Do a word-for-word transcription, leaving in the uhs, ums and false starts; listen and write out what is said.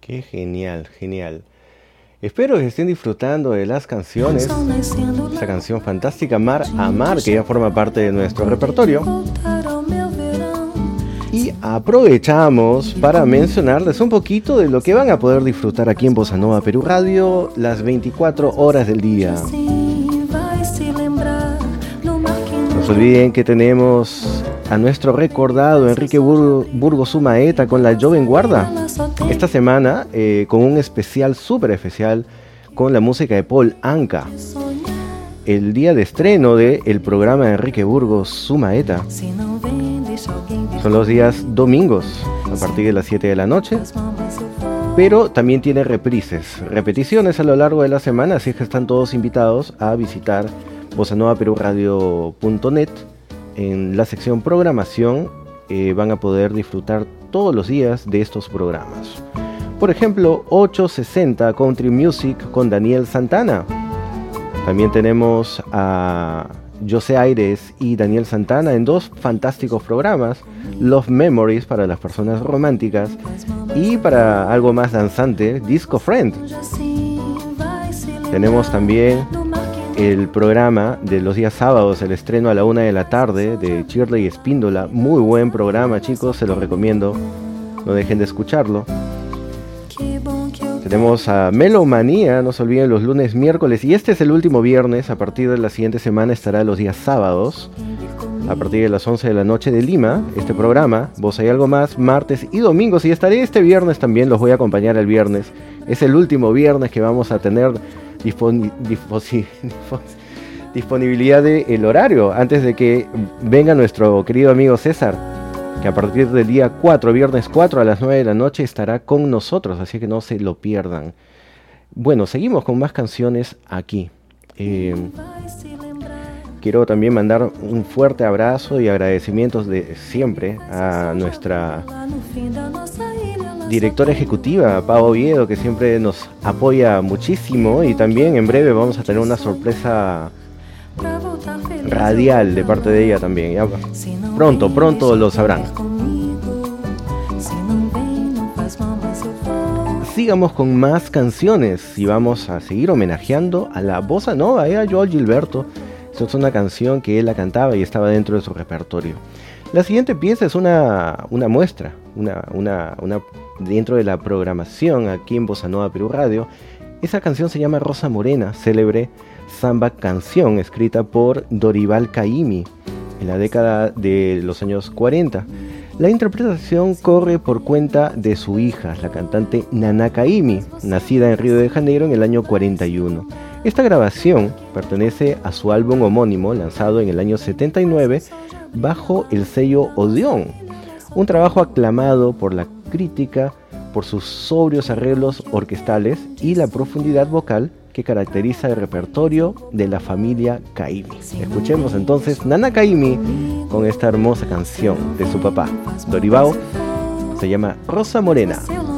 Qué genial, genial. Espero que estén disfrutando de las canciones. Esa canción fantástica, Mar a Mar, que ya forma parte de nuestro repertorio. Y aprovechamos para mencionarles un poquito de lo que van a poder disfrutar aquí en Bossa Nova Perú Radio las veinticuatro horas del día. No se olviden que tenemos a nuestro recordado Enrique Bur- Burgos Sumaeta con la Joven Guarda. Esta semana eh, con un especial, súper especial, con la música de Paul Anka. El día de estreno del programa de Enrique Burgos Sumaeta son los días domingos, a partir de las siete de la noche. Pero también tiene reprises, repeticiones a lo largo de la semana, así que están todos invitados a visitar bossa nova peru radio punto net. En la sección programación eh, van a poder disfrutar todos los días de estos programas. Por ejemplo, ochocientos sesenta Country Music con Daniel Santana. También tenemos a José Aires y Daniel Santana en dos fantásticos programas. Love Memories para las personas románticas y para algo más danzante, Disco Friend. Tenemos también el programa de los días sábados, el estreno a la una de la tarde de Shirley Espíndola. Muy buen programa, chicos, se los recomiendo. No dejen de escucharlo. Tenemos a Melomanía, no se olviden, los lunes, miércoles, y este es el último viernes. A partir de la siguiente semana estará los días sábados, a partir de las once de la noche de Lima, este programa, Voz y Algo Más, martes y domingos, y estaré este viernes también, los voy a acompañar el viernes. Es el último viernes que vamos a tener dispon- dispos- disponibilidad del horario, antes de que venga nuestro querido amigo César, que a partir del día cuatro, viernes cuatro a las nueve de la noche estará con nosotros, así que no se lo pierdan. Bueno, seguimos con más canciones aquí. Eh, quiero también mandar un fuerte abrazo y agradecimientos de siempre a nuestra directora ejecutiva, Pau Oviedo, que siempre nos apoya muchísimo, y también en breve vamos a tener una sorpresa radial de parte de ella también. Ya, pronto, pronto lo sabrán. Sigamos con más canciones y vamos a seguir homenajeando a la bossa nova, eh, a Joao Gilberto. Esta es una canción que él la cantaba y estaba dentro de su repertorio. La siguiente pieza es una, una muestra, una, una, una, dentro de la programación aquí en Bossa Nova Perú Radio. Esa canción se llama Rosa Morena, célebre samba canción escrita por Dorival Caymmi en la década de los años cuarenta. La interpretación corre por cuenta de su hija, la cantante Nana Caymmi, nacida en Río de Janeiro en el año cuarenta y uno. Esta grabación pertenece a su álbum homónimo, lanzado en el año setenta y nueve, bajo el sello Odeón. Un trabajo aclamado por la crítica por sus sobrios arreglos orquestales y la profundidad vocal que caracteriza el repertorio de la familia Caymmi. Escuchemos entonces Nana Caymmi con esta hermosa canción de su papá, Dorival. Se llama Rosa Morena.